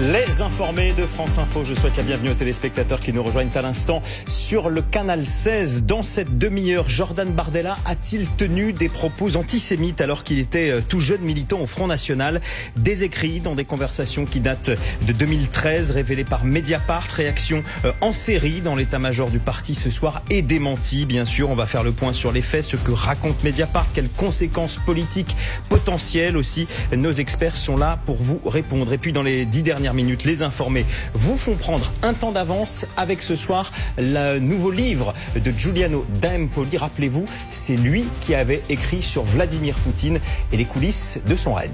Les informés de France Info, je souhaite la bienvenue aux téléspectateurs qui nous rejoignent à l'instant sur le canal 16. Dans cette demi-heure, Jordan Bardella a-t-il tenu des propos antisémites alors qu'il était tout jeune militant au Front National? Des écrits dans des conversations qui datent de 2013, révélés par Mediapart. Réaction en série dans l'état-major du parti ce soir et démenti. Bien sûr, on va faire le point sur les faits, ce que raconte Mediapart, quelles conséquences politiques potentielles aussi. Nos experts sont là pour vous répondre. Et puis dans les 10 dernières minutes, les informés vous font prendre un temps d'avance avec ce soir le nouveau livre de Giuliano d'Empoli. Rappelez-vous, c'est lui qui avait écrit sur Vladimir Poutine et les coulisses de son règne.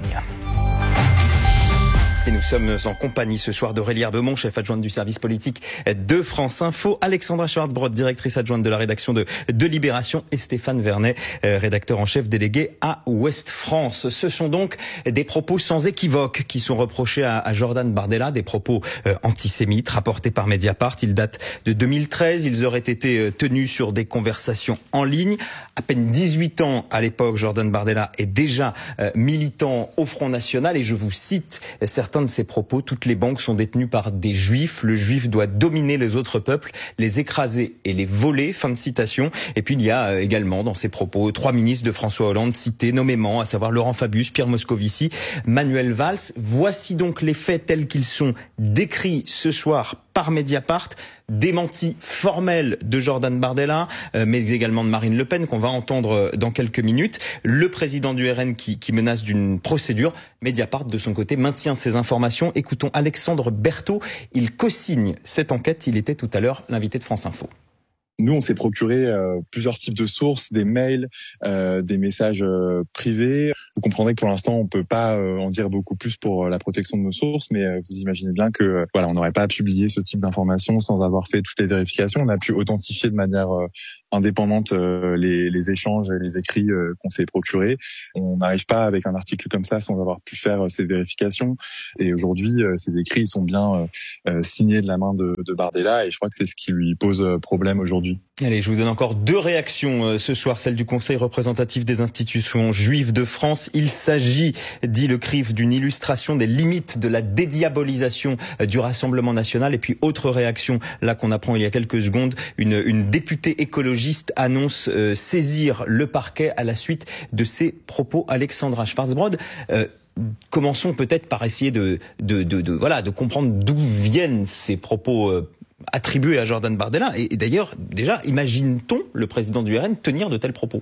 Et nous sommes en compagnie ce soir d'Aurélie Herbemont, chef adjointe du service politique de France Info, Alexandra Schwartzbrod, directrice adjointe de la rédaction de Libération, et Stéphane Vernet, rédacteur en chef délégué à Ouest France. Ce sont donc des propos sans équivoque qui sont reprochés à Jordan Bardella, des propos antisémites rapportés par Mediapart. Ils datent de 2013, ils auraient été tenus sur des conversations en ligne. À peine 18 ans à l'époque, Jordan Bardella est déjà militant au Front National, et je vous cite certains de ses propos: toutes les banques sont détenues par des juifs, le juif doit dominer les autres peuples, les écraser et les voler, fin de citation. Et puis il y a également dans ses propos 3 ministres de François Hollande cités nommément, à savoir Laurent Fabius, Pierre Moscovici, Manuel Valls. Voici donc les faits tels qu'ils sont décrits ce soir par Mediapart. Démenti formel de Jordan Bardella, mais également de Marine Le Pen, qu'on va entendre dans quelques minutes. Le président du RN qui menace d'une procédure. Mediapart, de son côté, maintient ces informations. Écoutons Alexandre Berthaud. Il co-signe cette enquête. Il était tout à l'heure l'invité de France Info. Nous, on s'est procuré plusieurs types de sources, des mails, des messages privés. Vous comprendrez que pour l'instant, on peut pas en dire beaucoup plus pour la protection de nos sources, mais vous imaginez bien que on n'aurait pas publié ce type d'informations sans avoir fait toutes les vérifications. On a pu authentifier de manière indépendante les échanges et les écrits qu'on s'est procurés. On n'arrive pas avec un article comme ça sans avoir pu faire ces vérifications. Et aujourd'hui, ces écrits ils sont bien signés de la main de Bardella, et je crois que c'est ce qui lui pose problème aujourd'hui. Allez, je vous donne encore 2 réactions ce soir, celle du Conseil représentatif des institutions juives de France. Il s'agit, dit le CRIF, d'une illustration des limites de la dédiabolisation du Rassemblement national. Et puis autre réaction, là qu'on apprend il y a quelques secondes, une députée écologiste annonce saisir le parquet à la suite de ses propos. Alexandra Schwartzbrod, commençons peut-être par essayer de comprendre d'où viennent ces propos attribué à Jordan Bardella. Et d'ailleurs, déjà, imagine-t-on le président du RN tenir de tels propos?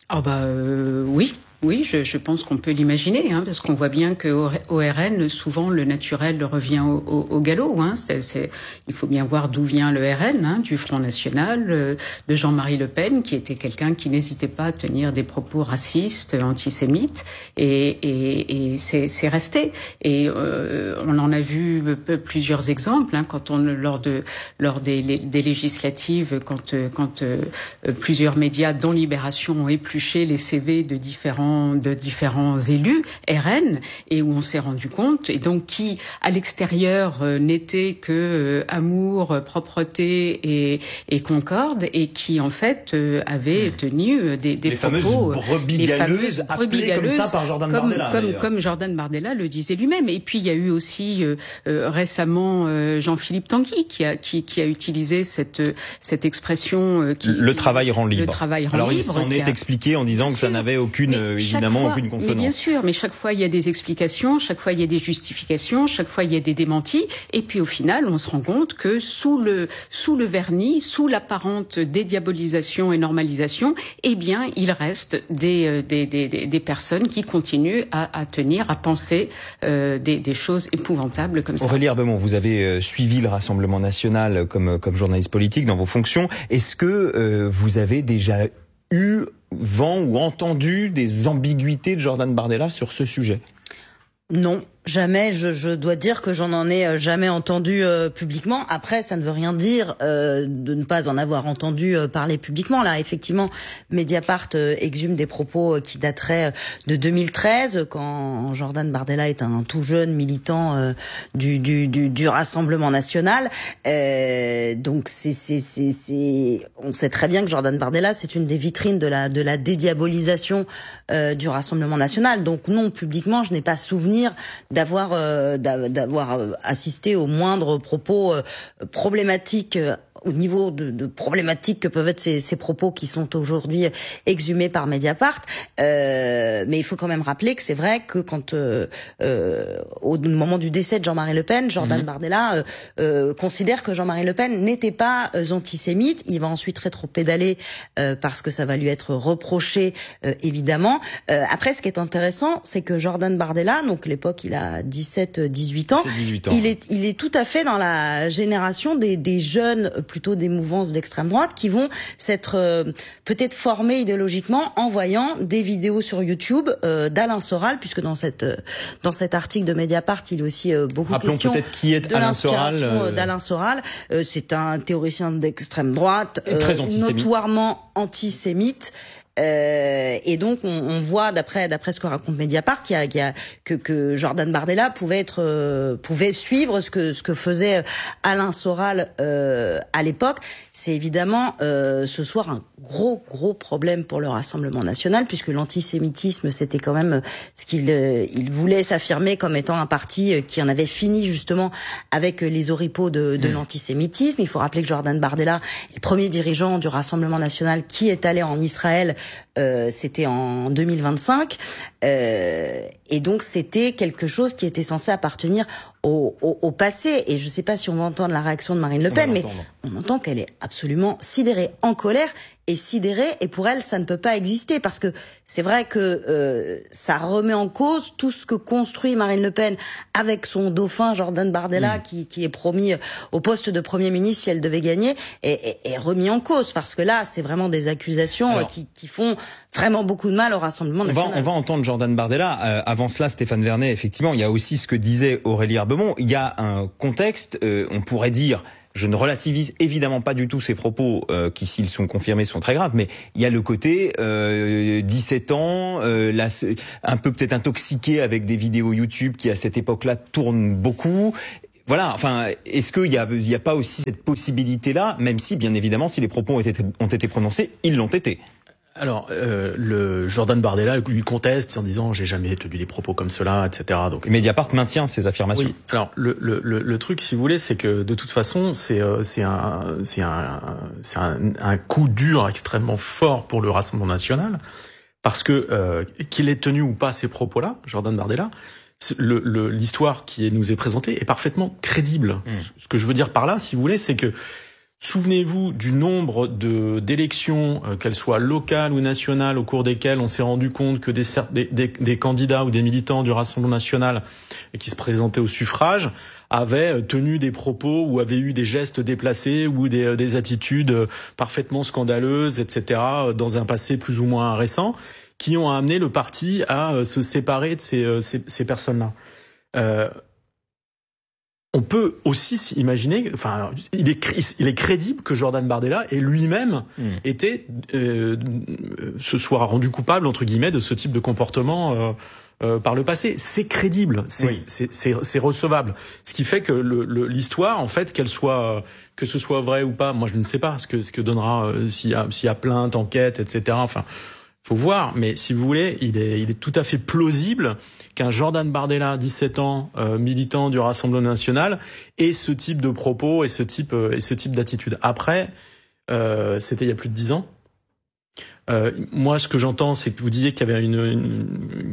Oui, je pense qu'on peut l'imaginer, parce qu'on voit bien qu'au RN, souvent, le naturel revient au galop. Il faut bien voir d'où vient le RN, du Front National, de Jean-Marie Le Pen, qui était quelqu'un qui n'hésitait pas à tenir des propos racistes, antisémites, et c'est resté. Et on en a vu plusieurs exemples, lors des législatives, quand plusieurs médias, dont Libération, ont épluché les CV de différents élus RN, et où on s'est rendu compte, et donc qui à l'extérieur n'était que amour, propreté et concorde, et qui en fait avait tenu des les propos, fameuses brebis galeuses appelées comme ça par Jordan Bardella, comme Jordan Bardella le disait lui-même. Et puis il y a eu aussi récemment Jean-Philippe Tanguy qui a utilisé cette expression le travail rend libre. Alors il libre, s'en est expliqué en disant que ça n'avait aucune consonance. Mais bien sûr, mais chaque fois il y a des explications, chaque fois il y a des justifications, chaque fois il y a des démentis, et puis au final on se rend compte que sous le vernis, sous l'apparente dédiabolisation et normalisation, eh bien il reste des personnes qui continuent à tenir, à penser des choses épouvantables comme ça. Aurélie Herbemont, vous avez suivi le Rassemblement national comme journaliste politique dans vos fonctions. Est-ce que vous avez déjà eu vent ou entendu des ambiguïtés de Jordan Bardella sur ce sujet? Non. Jamais, je dois dire que j'en ai jamais entendu publiquement. Après, ça ne veut rien dire de ne pas en avoir entendu parler publiquement. Là, effectivement, Mediapart exhume des propos qui dateraient de 2013, quand Jordan Bardella est un tout jeune militant du Rassemblement national. Donc, on sait très bien que Jordan Bardella, c'est une des vitrines de la dédiabolisation du Rassemblement national. Donc, non, publiquement, je n'ai pas souvenir d'avoir assisté aux moindres propos problématiques au niveau de problématiques que peuvent être ces propos qui sont aujourd'hui exhumés par Mediapart. Mais il faut quand même rappeler que c'est vrai que quand au moment du décès de Jean-Marie Le Pen, Jordan Bardella considère que Jean-Marie Le Pen n'était pas antisémite. Il va ensuite rétro-pédaler parce que ça va lui être reproché, évidemment. Après, ce qui est intéressant, c'est que Jordan Bardella, donc l'époque il a 17-18 ans, 18 ans, il est tout à fait dans la génération des jeunes plutôt des mouvances d'extrême droite qui vont s'être peut-être formés idéologiquement en voyant des vidéos sur YouTube d'Alain Soral, puisque dans cet article de Mediapart, il y a aussi beaucoup de questions peut-être qui est de Alain Soral, d'Alain Soral. C'est un théoricien d'extrême droite, très antisémite, notoirement antisémite. Et donc on voit d'après ce que raconte Mediapart que Jordan Bardella pouvait suivre ce que faisait Alain Soral à l'époque. C'est évidemment ce soir un gros problème pour le Rassemblement national, puisque l'antisémitisme c'était quand même ce il voulait s'affirmer comme étant un parti qui en avait fini justement avec les oripeaux de l'antisémitisme. Il faut rappeler que Jordan Bardella est le premier dirigeant du Rassemblement national qui est allé en Israël. C'était en 2025, et donc c'était quelque chose qui était censé appartenir au passé. Et je ne sais pas si on va entendre la réaction de Marine Le Pen, mais on entend qu'elle est absolument sidérée, en colère et sidérée. Et pour elle, ça ne peut pas exister, parce que c'est vrai que ça remet en cause tout ce que construit Marine Le Pen avec son dauphin Jordan Bardella, qui est promis au poste de Premier ministre si elle devait gagner, est remis en cause, parce que là, c'est vraiment des accusations qui font vraiment beaucoup de mal au Rassemblement national. On va entendre Jordan Bardella. Avant cela, Stéphane Vernet, effectivement, il y a aussi ce que disait Aurélie Herbemont. Il y a un contexte, on pourrait dire, je ne relativise évidemment pas du tout ces propos qui, s'ils sont confirmés, sont très graves, mais il y a le côté 17 ans, là, un peu peut-être intoxiqué avec des vidéos YouTube qui, à cette époque-là, tournent beaucoup. Voilà, enfin, est-ce qu'il y a pas aussi cette possibilité-là, même si, bien évidemment, si les propos ont été prononcés, ils l'ont été. Alors, le Jordan Bardella lui conteste en disant j'ai jamais tenu des propos comme cela, etc. Donc Mediapart maintient ces affirmations. Oui. Alors le truc, si vous voulez, c'est que de toute façon, c'est un coup dur extrêmement fort pour le Rassemblement national, parce que qu'il ait tenu ou pas ces propos-là, Jordan Bardella, l'histoire qui nous est présentée est parfaitement crédible. Ce que je veux dire par là, si vous voulez, c'est que souvenez-vous du nombre d'élections, qu'elles soient locales ou nationales, au cours desquelles on s'est rendu compte que des candidats ou des militants du Rassemblement national qui se présentaient au suffrage avaient tenu des propos ou avaient eu des gestes déplacés ou des attitudes parfaitement scandaleuses, etc., dans un passé plus ou moins récent, qui ont amené le parti à se séparer de ces personnes-là. On peut aussi imaginer, enfin, il est crédible que Jordan Bardella ait lui-même été se soit rendu coupable, entre guillemets, de ce type de comportement par le passé. C'est crédible, c'est recevable. Ce qui fait que l'histoire, en fait, que ce soit vrai ou pas, moi je ne sais pas ce que donnera s'il y a plainte, enquête, etc. Enfin, faut voir. Mais si vous voulez, il est tout à fait plausible qu'un Jordan Bardella, 17 ans, militant du Rassemblement national, ait ce type de propos et ce type d'attitude. Après, c'était il y a plus de 10 ans. Moi, ce que j'entends, c'est que vous disiez qu'il y avait une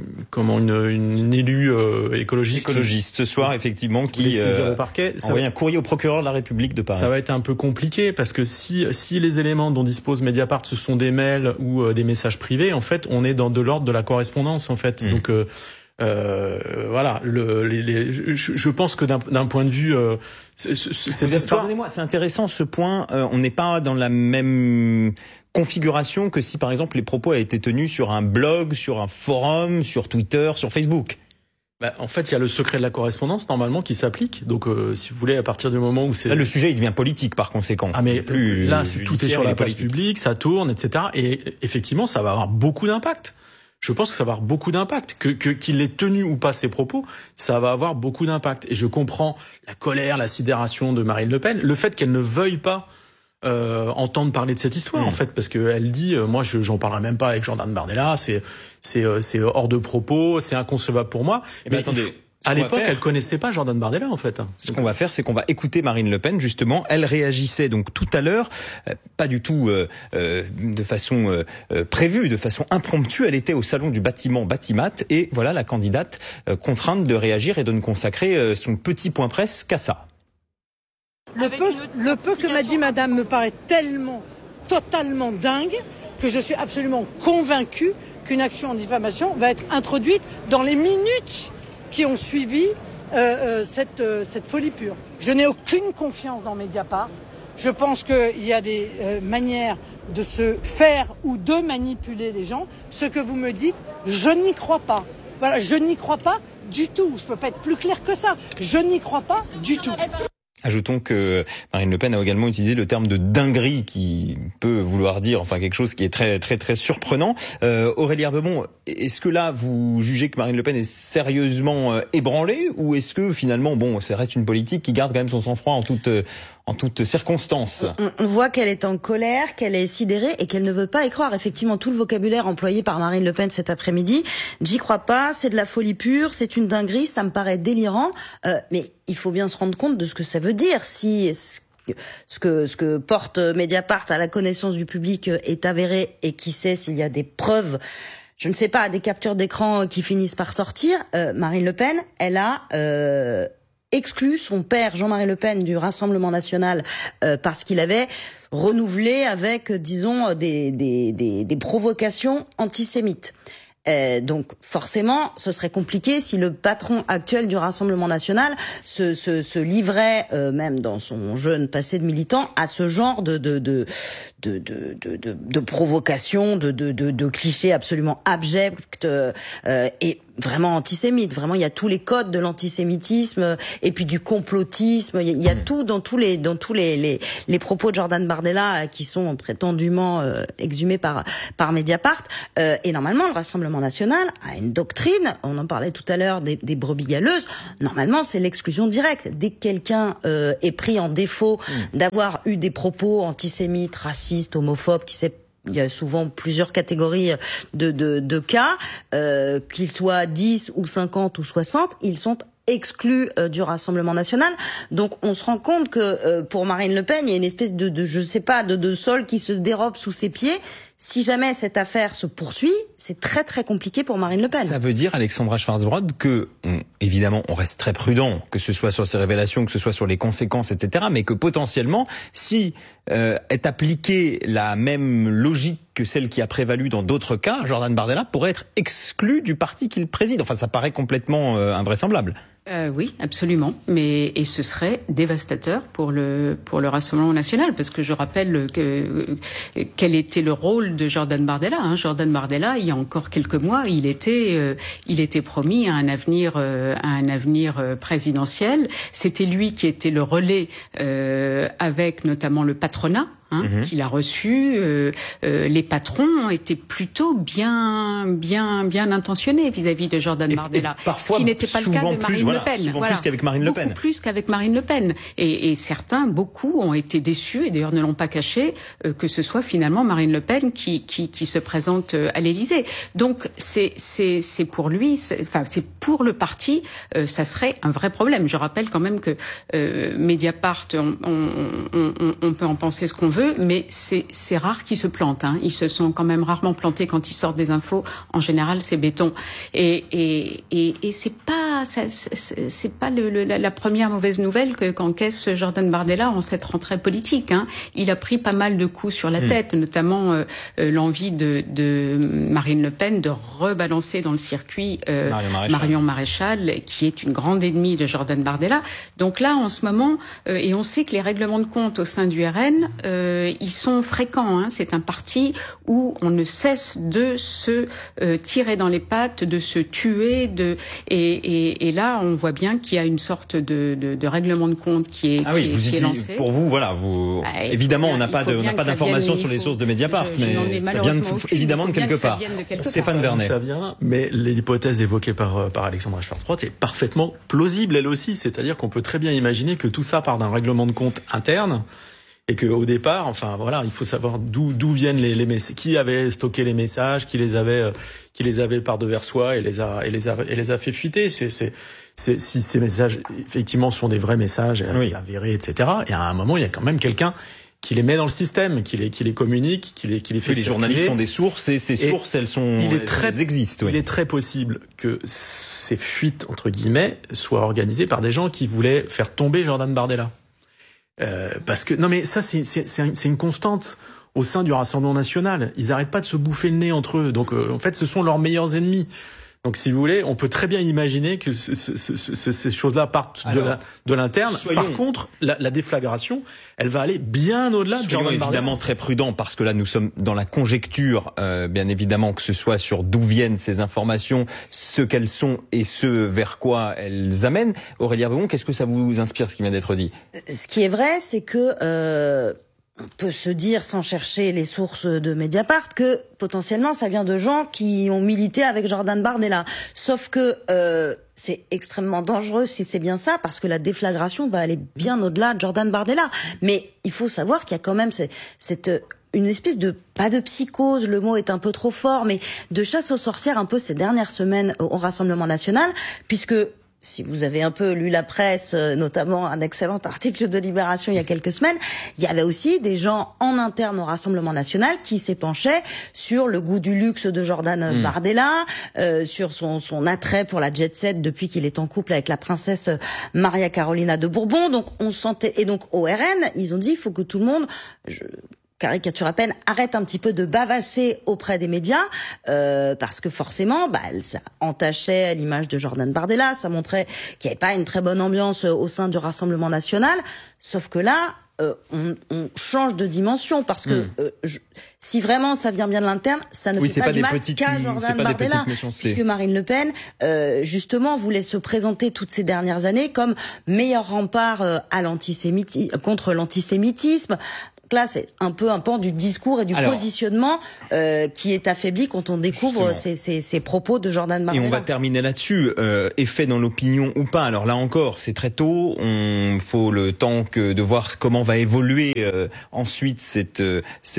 élue écologiste ce soir, effectivement, qui saisir au parquet. a envoyé un courrier au procureur de la République de Paris. Ça va être un peu compliqué, parce que si les éléments dont dispose Mediapart, ce sont des mails ou des messages privés, en fait, on est dans de l'ordre de la correspondance, en fait. Donc voilà, je pense que d'un point de vue cette histoire. Pardonnez-moi, c'est intéressant ce point. On n'est pas dans la même configuration que si, par exemple, les propos avaient été tenus sur un blog, sur un forum, sur Twitter, sur Facebook. En fait, il y a le secret de la correspondance normalement qui s'applique. Donc, si vous voulez, à partir du moment où c'est là, le sujet il devient politique par conséquent. Ah mais là, tout est sur la place publique, ça tourne, etc. Et effectivement, ça va avoir beaucoup d'impact. Je pense que ça va avoir beaucoup d'impact. Qu'il ait tenu ou pas ses propos, ça va avoir beaucoup d'impact. Et je comprends la colère, la sidération de Marine Le Pen, le fait qu'elle ne veuille pas entendre parler de cette histoire, en fait, parce que elle dit, moi, j'en parlerai même pas avec Jordan Bardella, c'est hors de propos, c'est inconcevable pour moi. Mais attendez, À l'époque, elle connaissait pas Jordan Bardella, en fait. Ce qu'on va faire, c'est qu'on va écouter Marine Le Pen, justement. Elle réagissait donc tout à l'heure, pas du tout de façon prévue, de façon impromptue. Elle était au salon du bâtiment Batimat, et voilà la candidate contrainte de réagir et de ne consacrer son petit point presse qu'à ça. Le peu que m'a dit madame me paraît tellement, totalement dingue, que je suis absolument convaincue qu'une action en diffamation va être introduite dans les minutes qui ont suivi cette folie pure. Je n'ai aucune confiance dans Mediapart. Je pense qu'il y a des manières de se faire ou de manipuler les gens. Ce que vous me dites, je n'y crois pas. Voilà, je n'y crois pas du tout. Je ne peux pas être plus clair que ça. Je n'y crois pas du tout. Ajoutons que Marine Le Pen a également utilisé le terme de dinguerie, qui peut vouloir dire quelque chose qui est très très très surprenant. Aurélie Herbemont, est-ce que là vous jugez que Marine Le Pen est sérieusement ébranlée, ou est-ce que finalement ça reste une politique qui garde quand même son sang-froid en toutes circonstances? On voit qu'elle est en colère, qu'elle est sidérée et qu'elle ne veut pas y croire. Effectivement, tout le vocabulaire employé par Marine Le Pen cet après-midi, j'y crois pas, c'est de la folie pure, c'est une dinguerie, ça me paraît délirant. Mais il faut bien se rendre compte de ce que ça veut dire. Si ce que porte Mediapart à la connaissance du public est avéré, et qui sait s'il y a des preuves, je ne sais pas, des captures d'écran qui finissent par sortir, Marine Le Pen, elle a exclu son père Jean-Marie Le Pen du Rassemblement national parce qu'il avait renouvelé avec, disons, des provocations antisémites. Donc forcément, ce serait compliqué si le patron actuel du Rassemblement national se livrait, même dans son jeune passé de militant, à ce genre de provocation, de clichés absolument abjects et vraiment antisémites. Vraiment, il y a tous les codes de l'antisémitisme et puis du complotisme. Il y a tout dans tous les propos de Jordan Bardella qui sont prétendument exhumés par Mediapart. Et normalement, le Rassemblement national a une doctrine. On en parlait tout à l'heure des brebis galeuses. Normalement, c'est l'exclusion directe. Dès que quelqu'un est pris en défaut d'avoir eu des propos antisémites, racistes, homophobes, il y a souvent plusieurs catégories de cas, qu'ils soient 10 ou 50 ou 60, ils sont exclus du Rassemblement national. Donc on se rend compte que pour Marine Le Pen, il y a une espèce de sol qui se dérobe sous ses pieds. Si jamais cette affaire se poursuit, c'est très très compliqué pour Marine Le Pen. Ça veut dire, Alexandra Schwarzbrod, que évidemment on reste très prudent, que ce soit sur ces révélations, que ce soit sur les conséquences, etc., mais que potentiellement, si est appliquée la même logique que celle qui a prévalu dans d'autres cas, Jordan Bardella pourrait être exclu du parti qu'il préside. Enfin, ça paraît complètement invraisemblable. Oui, absolument. Et ce serait dévastateur pour le Rassemblement national, parce que je rappelle quel était le rôle de Jordan Bardella. Jordan Bardella, il y a encore quelques mois, il était promis à un avenir présidentiel. C'était lui qui était le relais avec notamment le patronat. Qu'il a reçu, les patrons étaient plutôt bien intentionnés vis-à-vis de Jordan Bardella, parfois, qui n'était pas le cas de Marine Le Pen. Plus qu'avec Marine Le Pen. Beaucoup plus qu'avec Marine Le Pen. Et beaucoup ont été déçus, et d'ailleurs ne l'ont pas caché, que ce soit finalement Marine Le Pen qui se présente à l'Élysée. Donc c'est pour lui, c'est pour le parti, ça serait un vrai problème. Je rappelle quand même que Mediapart, on peut en penser ce qu'on veut, mais c'est rare qu'ils se plantent. Ils se sont quand même rarement plantés quand ils sortent des infos. En général, c'est béton. Et c'est pas la première mauvaise nouvelle qu'encaisse Jordan Bardella en cette rentrée politique. Il a pris pas mal de coups sur la tête, notamment l'envie de Marine Le Pen de rebalancer dans le circuit Marion Maréchal, qui est une grande ennemie de Jordan Bardella. Donc là, en ce moment, et on sait que les règlements de compte au sein du RN, ils sont fréquents. C'est un parti où on ne cesse de se tirer dans les pattes, de se tuer, et là on voit bien qu'il y a une sorte de règlement de compte qui est lancé. Pour vous, évidemment, on n'a pas d'informations sur les sources de Mediapart, mais ça vient évidemment de quelque part. Stéphane Vernet. Ça vient, mais l'hypothèse évoquée par Alexandra Schwarzbrod est parfaitement plausible elle aussi, c'est-à-dire qu'on peut très bien imaginer que tout ça part d'un règlement de compte interne. Et que au départ, il faut savoir d'où viennent les messages, qui avait stocké les messages, qui les avait par devers soi et les a fait fuiter. si ces messages effectivement sont des vrais messages avérés, etc. Et à un moment, il y a quand même quelqu'un qui les met dans le système, qui les communique, qui les fait circuler. Les journalistes ont des sources et ces sources, elles existent. Il est très possible que ces fuites, entre guillemets, soient organisées par des gens qui voulaient faire tomber Jordan Bardella. Parce que, non mais ça c'est une constante au sein du Rassemblement National. Ils arrêtent pas de se bouffer le nez entre eux. Donc en fait, ce sont leurs meilleurs ennemis. Donc, si vous voulez, on peut très bien imaginer que ces choses-là partent de l'interne. Par contre, la déflagration, elle va aller bien au-delà de Jordan Bardella. Évidemment très prudent, parce que là, nous sommes dans la conjecture, bien évidemment, que ce soit sur d'où viennent ces informations, ce qu'elles sont et ce vers quoi elles amènent. Aurélie Herbemont, qu'est-ce que ça vous inspire, ce qui vient d'être dit? Ce qui est vrai, c'est que on peut se dire, sans chercher les sources de Mediapart, que potentiellement ça vient de gens qui ont milité avec Jordan Bardella. Sauf que c'est extrêmement dangereux si c'est bien ça, parce que la déflagration va aller bien au-delà de Jordan Bardella. Mais il faut savoir qu'il y a quand même une espèce de, pas de psychose, le mot est un peu trop fort, mais de chasse aux sorcières un peu ces dernières semaines au Rassemblement National, puisque si vous avez un peu lu la presse, notamment un excellent article de Libération il y a quelques semaines, il y avait aussi des gens en interne au Rassemblement National qui s'épanchaient sur le goût du luxe de Jordan Bardella, sur son attrait pour la jet-set depuis qu'il est en couple avec la princesse Maria Carolina de Bourbon. Donc on sentait, et donc au RN, ils ont dit il faut que tout le monde, caricature à peine, arrête un petit peu de bavasser auprès des médias, parce que forcément, ça entachait l'image de Jordan Bardella, ça montrait qu'il n'y avait pas une très bonne ambiance au sein du Rassemblement National, sauf que là, on change de dimension, parce que si vraiment ça vient bien de l'interne, ça ne fait pas du mal qu'à Jordan Bardella, puisque Marine Le Pen, justement, voulait se présenter toutes ces dernières années comme meilleur rempart contre l'antisémitisme. Là, c'est un peu un pan du discours et du positionnement qui est affaibli quand on découvre ces propos de Jordan Bardella. Et on va terminer là-dessus. Effet dans l'opinion ou pas. Alors là encore, c'est très tôt. On faut le temps de voir comment va évoluer ensuite ce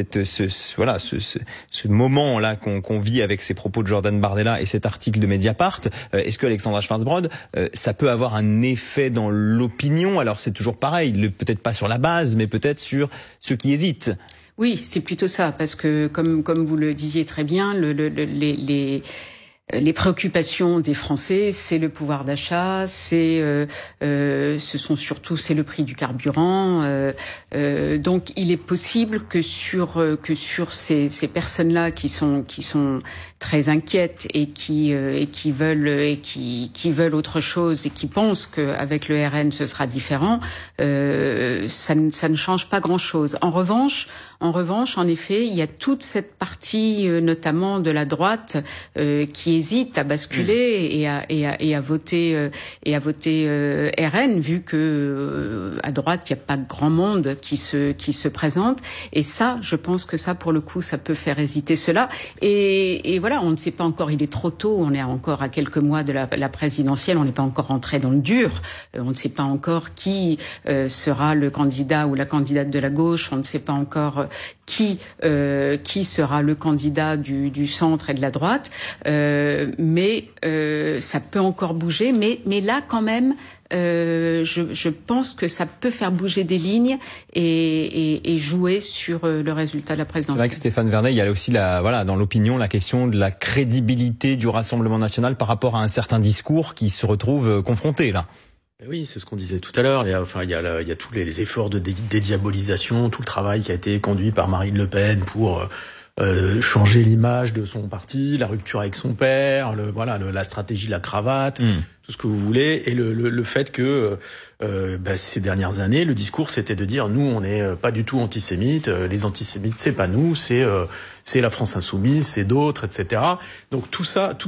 moment-là qu'on vit avec ces propos de Jordan Bardella et cet article de Mediapart. Est-ce que Alexandra Schwarzbrod, ça peut avoir un effet dans l'opinion? Alors c'est toujours pareil, peut-être pas sur la base, mais peut-être sur ceux qui hésitent. Oui, c'est plutôt ça, parce que comme vous le disiez très bien, les préoccupations des Français, c'est le pouvoir d'achat, c'est le prix du carburant. Donc, il est possible que sur ces personnes-là qui sont très inquiètes et qui veulent autre chose et qui pensent qu'avec le RN ce sera différent, ça ne change pas grand-chose. En revanche, en effet, il y a toute cette partie, notamment de la droite, qui hésite à basculer et à voter RN, vu que à droite il n'y a pas grand monde qui se présente. Et ça, je pense que ça, pour le coup, ça peut faire hésiter cela. Et voilà, on ne sait pas encore. Il est trop tôt. On est encore à quelques mois de la présidentielle. On n'est pas encore rentré dans le dur. On ne sait pas encore qui sera le candidat ou la candidate de la gauche. On ne sait pas encore qui sera le candidat du centre et de la droite, mais ça peut encore bouger, mais là quand même je pense que ça peut faire bouger des lignes et jouer sur le résultat de la présidentielle. C'est vrai que Stéphane Vernet, il y a aussi dans l'opinion la question de la crédibilité du Rassemblement National par rapport à un certain discours qui se retrouve confronté là. Oui, c'est ce qu'on disait tout à l'heure. Il y a tous les efforts de dédiabolisation, tout le travail qui a été conduit par Marine Le Pen pour changer l'image de son parti, la rupture avec son père, la stratégie de la cravate, tout ce que vous voulez, et le fait que ces dernières années, le discours c'était de dire nous on n'est pas du tout antisémites, les antisémites c'est pas nous, c'est la France insoumise, c'est d'autres, etc. Donc tout ça, tout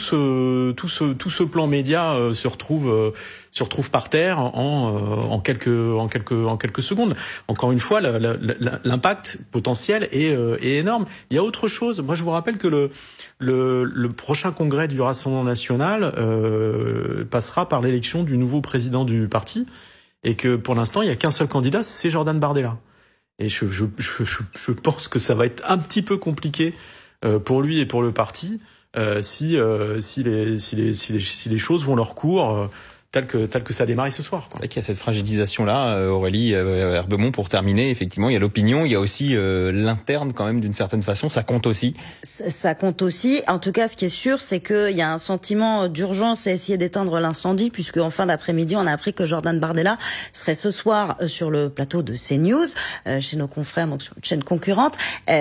ce plan média se retrouve par terre en quelques secondes. Encore une fois, l'impact potentiel est énorme. Il y a autre chose. Moi, je vous rappelle que le prochain congrès du Rassemblement National passera par l'élection du nouveau président du parti, et que pour l'instant, il y a qu'un seul candidat, c'est Jordan Bardella. Et je pense que ça va être un petit peu compliqué pour lui et pour le parti si les choses vont leur cours. tel que ça a démarré ce soir. C'est vrai qu'il y a cette fragilisation-là, Aurélie Herbemont, pour terminer. Effectivement, il y a l'opinion, il y a aussi l'interne quand même, d'une certaine façon. Ça compte aussi. Ça compte aussi. En tout cas, ce qui est sûr, c'est qu'il y a un sentiment d'urgence à essayer d'éteindre l'incendie, puisque en fin d'après-midi, on a appris que Jordan Bardella serait ce soir sur le plateau de CNews, chez nos confrères, donc sur une chaîne concurrente.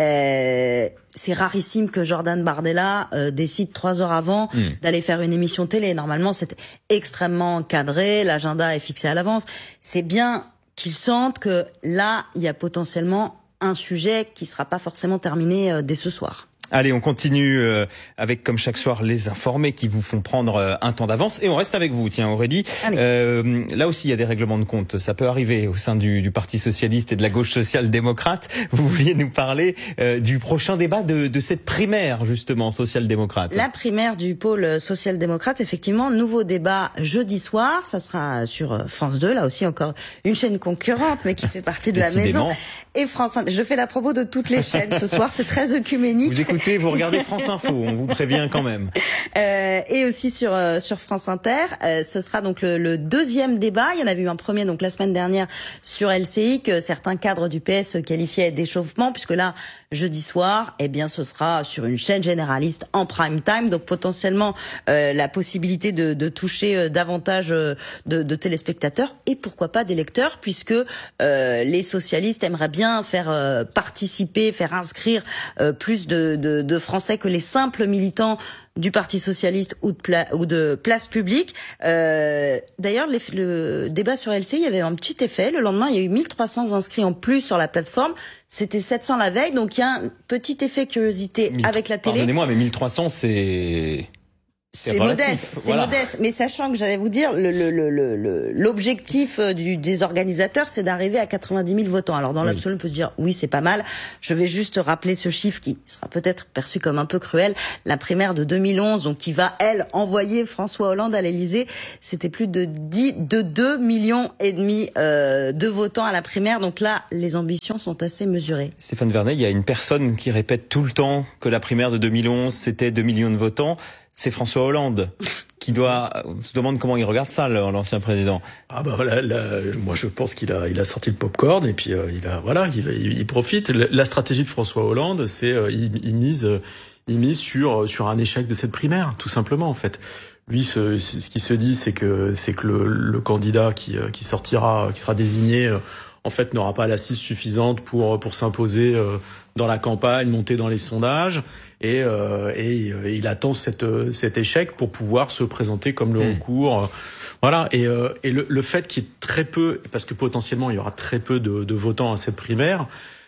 C'est rarissime que Jordan Bardella décide 3 heures avant d'aller faire une émission télé. Normalement, c'est extrêmement cadré, l'agenda est fixé à l'avance. C'est bien qu'il sente que là, il y a potentiellement un sujet qui sera pas forcément terminé dès ce soir. Allez, on continue avec, comme chaque soir, les informés qui vous font prendre un temps d'avance. Et on reste avec vous, tiens, Aurélie. Là aussi, il y a des règlements de compte. Ça peut arriver au sein du Parti socialiste et de la gauche social-démocrate. Vous vouliez nous parler du prochain débat de cette primaire, justement, social-démocrate. La primaire du pôle social-démocrate, effectivement, nouveau débat jeudi soir. Ça sera sur France 2, là aussi encore une chaîne concurrente, mais qui fait partie de la maison. Et France 1. Je fais la propos de toutes les chaînes ce soir, c'est très œcuménique. Vous écoutez, vous regardez France Info, on vous prévient quand même. Et aussi sur France Inter. Ce sera donc le deuxième débat. Il y en avait eu un premier donc la semaine dernière sur LCI que certains cadres du PS qualifiaient d'échauffement, puisque là, jeudi soir, eh bien, ce sera sur une chaîne généraliste en prime time, donc potentiellement la possibilité de toucher davantage de téléspectateurs et pourquoi pas d'électeurs, puisque les socialistes aimeraient bien faire participer, faire inscrire plus de Français que les simples militants du Parti socialiste ou de Place Publique. D'ailleurs, le débat sur LCI, il y avait un petit effet. Le lendemain, il y a eu 1300 inscrits en plus sur la plateforme. C'était 700 la veille, donc il y a un petit effet curiosité avec la télé. Pardonnez-moi, mais 1300, c'est modeste, voilà. Modeste. Mais sachant que j'allais vous dire, l'objectif des organisateurs, c'est d'arriver à 90 000 votants. Alors dans l'absolu, on peut se dire, oui, c'est pas mal. Je vais juste rappeler ce chiffre qui sera peut-être perçu comme un peu cruel. La primaire de 2011, donc qui va, elle, envoyer François Hollande à l'Élysée, c'était plus de 2,5 millions de votants à la primaire. Donc là, les ambitions sont assez mesurées. Stéphane Vernet, il y a une personne qui répète tout le temps que la primaire de 2011, c'était 2 millions de votants. C'est François Hollande qui on se demande comment il regarde ça, l'ancien président. Ah bah voilà, moi je pense qu'il a sorti le popcorn et puis il profite. La stratégie de François Hollande, c'est il mise sur un échec de cette primaire, tout simplement en fait. Lui, ce qui se dit, c'est que le candidat qui sera désigné, en fait, n'aura pas l'assise suffisante pour s'imposer dans la campagne, monter dans les sondages, et il attend cet échec pour pouvoir se présenter comme le recours. Voilà. Et le fait qu'il y ait très peu, parce que potentiellement il y aura très peu de votants à cette primaire,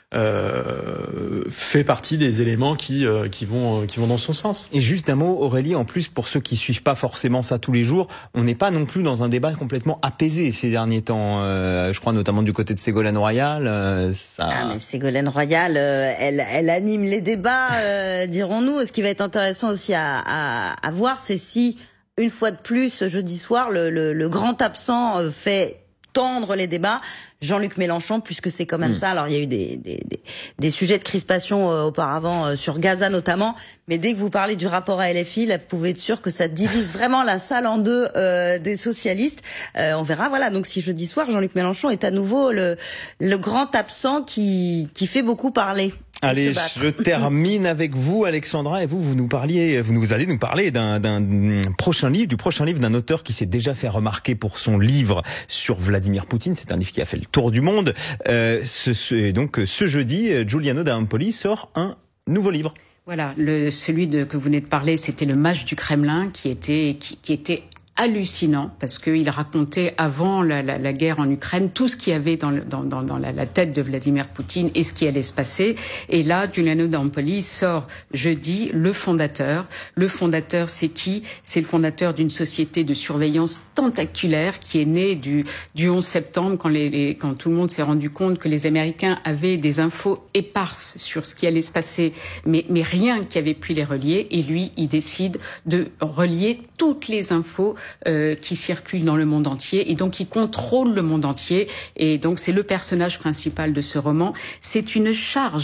fait partie des éléments qui vont dans son sens. Et juste un mot, Aurélie, en plus, pour ceux qui suivent pas forcément ça tous les jours, on n'est pas non plus dans un débat complètement apaisé ces derniers temps. Je crois notamment du côté de Ségolène Royal. Ah, mais Ségolène Royal, elle anime les débats, dirons-nous. Ce qui va être intéressant aussi à voir, c'est si, une fois de plus, jeudi soir, le grand absent fait tendre les débats, Jean-Luc Mélenchon, puisque c'est quand même ça. Alors il y a eu des sujets de crispation auparavant sur Gaza notamment, mais dès que vous parlez du rapport à LFI, là, vous pouvez être sûr que ça divise vraiment la salle en deux des socialistes. On verra, voilà. Donc si jeudi soir, Jean-Luc Mélenchon est à nouveau le grand absent qui fait beaucoup parler. Allez, je termine avec vous, Alexandra, et vous allez nous parler du prochain livre d'un auteur qui s'est déjà fait remarquer pour son livre sur Vladimir Poutine. C'est un livre qui a fait le tour du monde. Donc, ce jeudi, Giuliano d'Ampoli sort un nouveau livre. Voilà, celui que vous venez de parler, c'était Le Mage du Kremlin, qui était hallucinant, parce qu'il racontait avant la guerre en Ukraine tout ce qu'il y avait dans la tête de Vladimir Poutine et ce qui allait se passer. Et là, Giuliano d'Ampoli sort jeudi Le Fondateur. Le Fondateur, c'est qui ? C'est le fondateur d'une société de surveillance tentaculaire qui est née du 11 septembre, quand tout le monde s'est rendu compte que les Américains avaient des infos éparses sur ce qui allait se passer, mais rien qui avait pu les relier. Et lui, il décide de relier toutes les infos qui circulent dans le monde entier, et donc il contrôle le monde entier, et donc c'est le personnage principal de ce roman. C'est une charge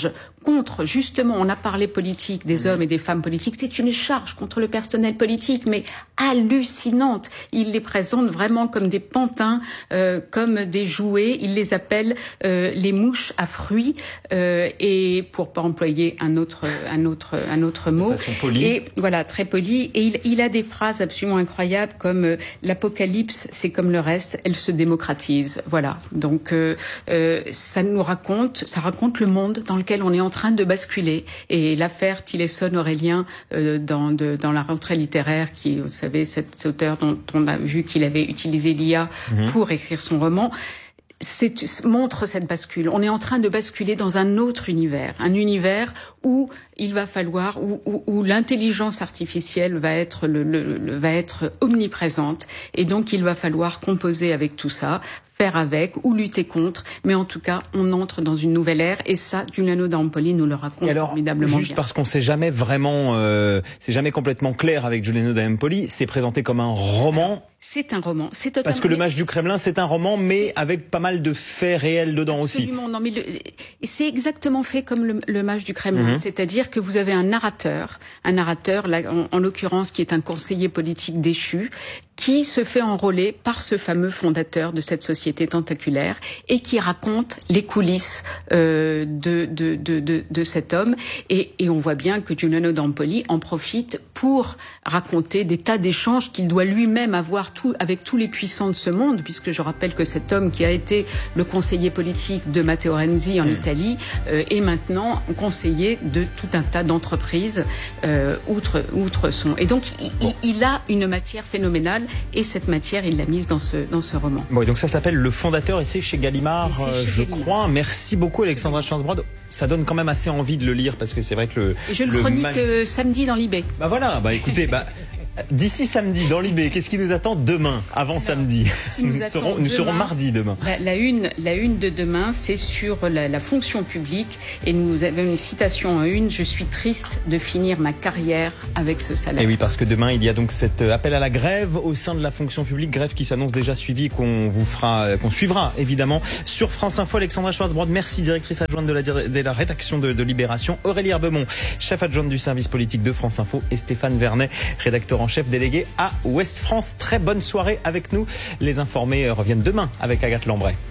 contre, justement, on a parlé politique, des hommes et des femmes politiques, c'est une charge contre le personnel politique, mais hallucinante. Il les présente vraiment comme des pantins, comme des jouets. Il les appelle les mouches à fruits, et pour pas employer un autre mot. De façon polie. Et voilà, très poli. Et il a des phrases absolument incroyables comme l'apocalypse, c'est comme le reste, elle se démocratise. Voilà. Donc ça raconte le monde dans lequel on est en train de basculer. Et l'affaire Tillerson-Aurélien dans la rentrée littéraire, qui, vous savez, cet auteur dont on a vu qu'il avait utilisé l'IA pour écrire son roman, montre cette bascule. On est en train de basculer dans un autre univers, un univers où il va falloir, où l'intelligence artificielle va être va être omniprésente, et donc il va falloir composer avec tout ça, faire avec ou lutter contre, mais en tout cas, on entre dans une nouvelle ère, et ça, Giuliano d'Ampoli nous le raconte formidablement bien. Juste parce qu'on sait jamais vraiment, c'est jamais complètement clair avec Giuliano d'Ampoli, c'est présenté comme un roman. Alors, c'est un roman, c'est totalement... Parce que Le Mage du Kremlin, c'est un roman, mais avec pas mal de faits réels dedans aussi. Absolument, non, mais c'est exactement fait comme le Mage du Kremlin, c'est-à-dire que vous avez un narrateur, là, en l'occurrence, qui est un conseiller politique déchu, qui se fait enrôler par ce fameux fondateur de cette société tentaculaire et qui raconte les coulisses de cet homme. Et on voit bien que Giuliano d'Ampoli en profite pour raconter des tas d'échanges qu'il doit lui-même avoir avec tous les puissants de ce monde, puisque je rappelle que cet homme qui a été le conseiller politique de Matteo Renzi en Italie est maintenant conseiller de tout un tas d'entreprises outre son. Et donc il a une matière phénoménale. Et cette matière, il l'a mise dans ce roman. Bon, et donc ça s'appelle Le Fondateur, et c'est chez Gallimard, je crois. Merci beaucoup, Alexandra Schwarzbrod. Ça donne quand même assez envie de le lire, parce que c'est vrai que et je le chronique samedi dans l'IB. Bah voilà, écoutez, d'ici samedi dans l'IB, qu'est-ce qui nous attend demain, avant samedi? Nous serons mardi demain. La une de demain, c'est sur la fonction publique, et nous avons une citation en une: je suis triste de finir ma carrière avec ce salaire. Et oui, parce que demain, il y a donc cet appel à la grève au sein de la fonction publique, grève qui s'annonce déjà suivie, qu'on suivra évidemment sur France Info. Alexandra Schwarzbrod, merci, directrice adjointe de la rédaction de Libération. Aurélie Herbemont, chef adjointe du service politique de France Info, et Stéphane Vernet, rédacteur en chef délégué à Ouest France. Très bonne soirée avec nous. Les informés reviennent demain avec Agathe Lambray.